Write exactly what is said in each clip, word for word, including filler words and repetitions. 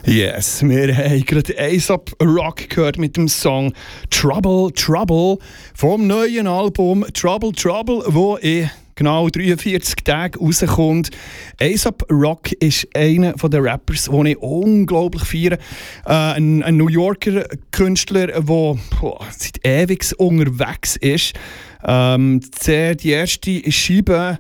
Yes, wir haben gerade A$AP Rock gehört mit dem Song Trouble, Trouble vom neuen Album Trouble, Trouble, wo in genau dreiundvierzig Tagen rauskommt. A$AP Rock ist einer der Rappers, den ich unglaublich feiere. Äh, ein, ein New Yorker Künstler, der boah, seit ewig unterwegs ist. Ähm, die, die erste Scheibe war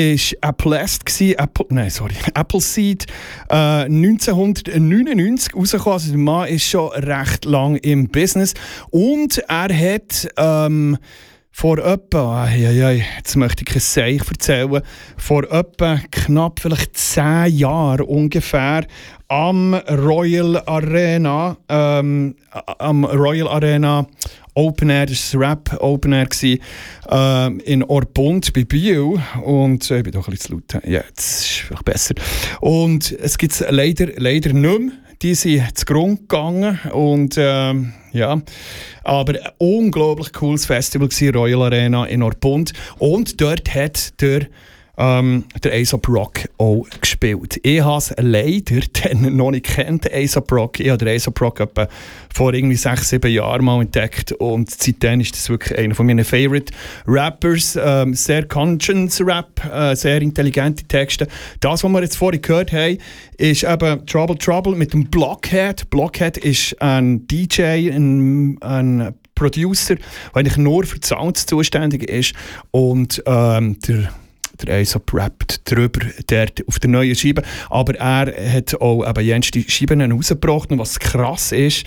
Applest, Apple, nein, sorry, Appleseed, äh, neunzehnhundertneunundneunzig rausgekommen. Also der Mann ist schon recht lang im Business. Und er hat ähm, vor etwa, ja, ja, jetzt möchte ich kein Seich erzählen, vor etwa knapp vielleicht zehn Jahren ungefähr am Royal Arena, ähm, am Royal Arena Open Air, das war Rap Open Air, äh, in Orpont bei Biel. Und äh, ich bin doch ein bisschen zu laut. Ja, jetzt ist es vielleicht besser. Und es gibt es leider, leider nicht mehr. Die sind zugrunde gegangen. Und ähm, ja, aber ein unglaublich cooles Festival war, Royal Arena in Orpont. Und dort hat der Ähm, der A$AP Rock auch gespielt. Ich habe es leider dann noch nicht kennt, A$AP Rock. Ich habe den A$AP Rock etwa vor irgendwie sechs, sieben Jahren mal entdeckt und seitdem ist das wirklich einer von meinen Favorite Rappers. Ähm, sehr Conscience Rap, äh, sehr intelligente Texte. Das, was wir jetzt vorhin gehört haben, ist eben Trouble Trouble mit dem Blockhead. Blockhead ist ein D J, ein, ein Producer, der eigentlich nur für die Sounds zuständig ist und ähm, der Der A$AP rappt drüber dort auf der neuen Scheibe. Aber er hat auch eben jens die Scheiben rausgebracht. Und was krass ist,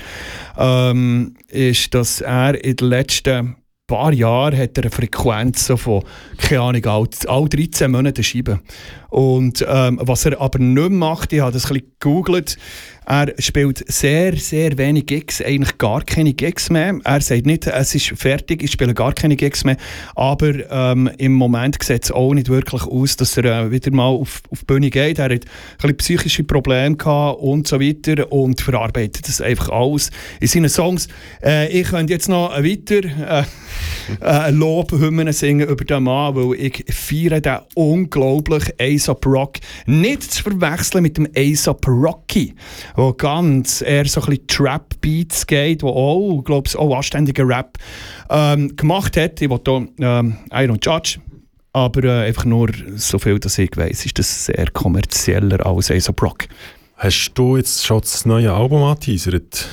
ähm, ist, dass er in den letzten paar Jahren hat er eine Frequenz so von, keine Ahnung, alle dreizehn Monate Scheiben. Und ähm, was er aber nicht macht, ich habe das ein bisschen gegoogelt, er spielt sehr, sehr wenig Gigs, eigentlich gar keine Gigs mehr. Er sagt nicht, es ist fertig, ich spiele gar keine Gigs mehr. Aber ähm, im Moment sieht es auch nicht wirklich aus, dass er äh, wieder mal auf, auf die Bühne geht. Er hat ein bisschen psychische Probleme gehabt und so weiter und verarbeitet das einfach alles in seinen Songs. Äh, ich könnte jetzt noch weiter äh, äh, Lobhymnen singen über den Mann, weil ich feiere den unglaublich A$AP Rock. Nicht zu verwechseln mit dem A$AP Rocky, wo ganz eher so ein bisschen Trap-Beats geht, wo auch, glaube ich, auch anständiger Rap ähm, gemacht hat. Ich will hier, ähm, I don't judge, aber äh, einfach nur so viel, dass ich weiss, ist das sehr kommerzieller als A$AP Rock. Hast du jetzt schon das neue Album angeteasert?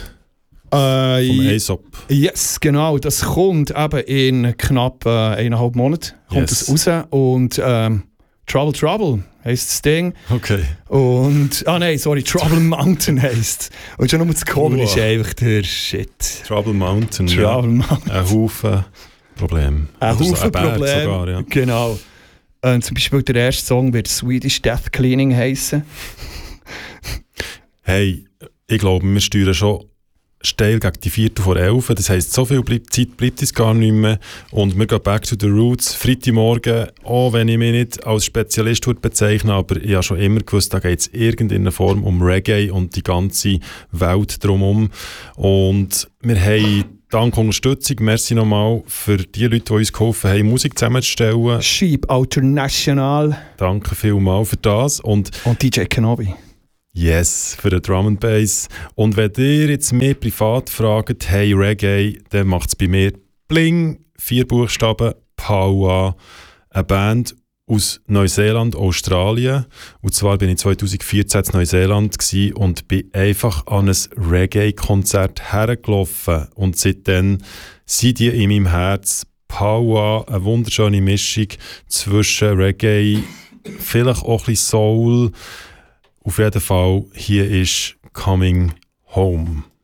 Äh, Vom A$AP? Yes, genau. Das kommt eben in knapp äh, eineinhalb Monaten kommt Yes. das raus und ähm, Trouble Trouble heisst das Ding. Okay. Und, ah nein, sorry, Trouble Mountain heisst. Und schon nur das Cover Wow. ist einfach der Shit. Trouble Mountain. Trouble ja. Mountain. Ein Haufen Problem. Ein Oder so Haufen Berg Probleme. sogar, ja. Genau. Ähm, zum Beispiel der erste Song wird Swedish Death Cleaning heissen. Hey, ich glaube, wir steuern schon steil gegen die Viertel vor elf. Das heisst, so viel bleib, Zeit bleibt uns gar nicht mehr. Und wir gehen back to the roots. Freitagmorgen, auch wenn ich mich nicht als Spezialist bezeichne, aber ich habe schon immer gewusst, da geht es irgendeiner Form um Reggae und die ganze Welt drumherum. Und wir haben dank Unterstützung, merci nochmal für die Leute, die uns geholfen haben, Musik zusammenzustellen. Sheep International. Danke vielmals für das. Und Und D J Kenobi. yes, für den Drum and Bass. Und wenn ihr jetzt mir privat fragt, hey Reggae, dann macht es bei mir Bling, vier Buchstaben, Paua, eine Band aus Neuseeland, Australien. Und zwar bin ich zwanzig vierzehn in Neuseeland gsi und bin einfach an ein Reggae-Konzert hergelaufen. Und seitdem sind die in meinem Herz. Paua, eine wunderschöne Mischung zwischen Reggae, vielleicht auch ein bisschen Soul. Auf jeden Fall, hier ist Coming Home.